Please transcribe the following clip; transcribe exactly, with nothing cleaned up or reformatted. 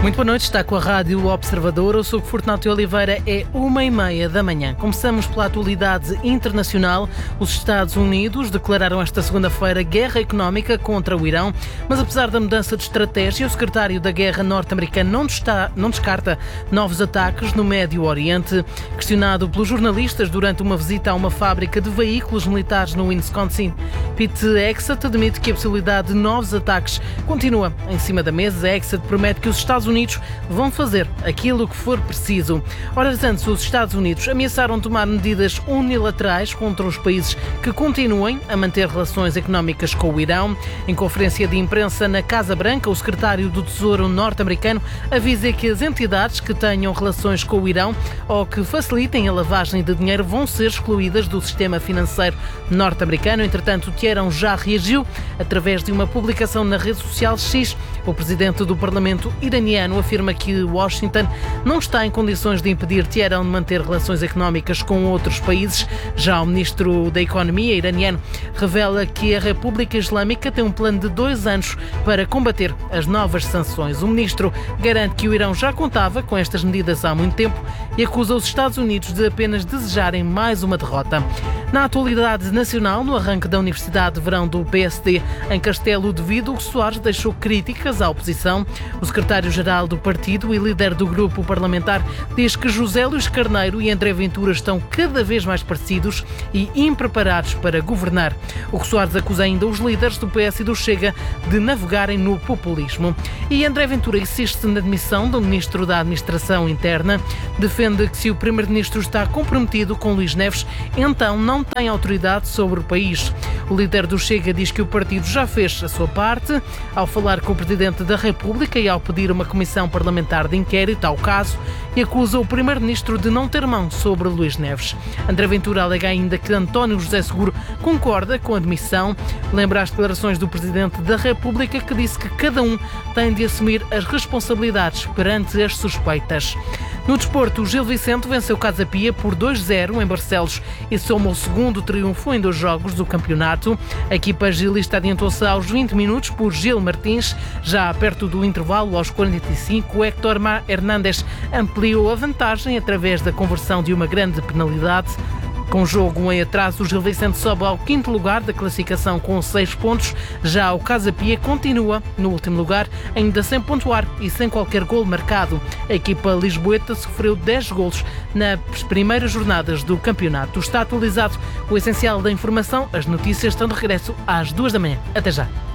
Muito boa noite, está com a Rádio Observador. Eu sou o Fortunato Oliveira, é uma e meia da manhã. Começamos pela atualidade internacional. Os Estados Unidos declararam esta segunda-feira guerra económica contra o Irão, mas apesar da mudança de estratégia, o secretário da Guerra norte-americano não, está, não descarta novos ataques no Médio Oriente. Questionado pelos jornalistas durante uma visita a uma fábrica de veículos militares no Wisconsin, Pete Hegseth admite que a possibilidade de novos ataques continua em cima da mesa. Hegseth promete que os Estados Unidos vão fazer aquilo que for preciso. Horas antes, os Estados Unidos ameaçaram tomar medidas unilaterais contra os países que continuem a manter relações económicas com o Irão. Em conferência de imprensa na Casa Branca, o secretário do Tesouro norte-americano avisa que as entidades que tenham relações com o Irão ou que facilitem a lavagem de dinheiro vão ser excluídas do sistema financeiro norte-americano. Entretanto, Teherão já reagiu através de uma publicação na rede social X. O presidente do Parlamento iraniano afirma que Washington não está em condições de impedir Teherão de manter relações económicas com outros países. Já o ministro da Economia iraniano revela que a República Islâmica tem um plano de dois anos para combater as novas sanções. O ministro garante que o Irão já contava com estas medidas há muito tempo e acusa os Estados Unidos de apenas desejarem mais uma derrota. Na atualidade nacional, no arranque da Universidade de Verão do P S D em Castelo de Vido, Hugo Soares deixou críticas à oposição. O secretário-geral do partido e líder do grupo parlamentar diz que José Luís Carneiro e André Ventura estão cada vez mais parecidos e impreparados para governar. Hugo Soares acusa ainda os líderes do P S e do Chega de navegarem no populismo. E André Ventura insiste na demissão do ministro da Administração Interna. Defende que se o primeiro-ministro está comprometido com Luís Neves, então não tem autoridade sobre o país. O líder do Chega diz que o partido já fez a sua parte ao falar com o Presidente da República e ao pedir uma comissão parlamentar de inquérito ao caso e acusa o primeiro-ministro de não ter mão sobre Luís Neves. André Ventura alega ainda que António José Seguro concorda com a demissão. Lembra as declarações do Presidente da República, que disse que cada um tem de assumir as responsabilidades perante as suspeitas. No desporto, o Gil Vicente venceu Casa Pia por dois a zero em Barcelos e soma o segundo triunfo em dois jogos do campeonato. A equipa gilista adiantou-se aos vinte minutos por Gil Martins. Já perto do intervalo, aos quarenta e cinco, o Héctor Hernández ampliou a vantagem através da conversão de uma grande penalidade. Com o jogo em atraso, o Gil Vicente sobe ao quinto lugar da classificação com seis pontos. Já o Casa Pia continua no último lugar, ainda sem pontuar e sem qualquer golo marcado. A equipa lisboeta sofreu dez golos nas primeiras jornadas do campeonato. Está atualizado o essencial da informação. As notícias estão de regresso às duas da manhã. Até já.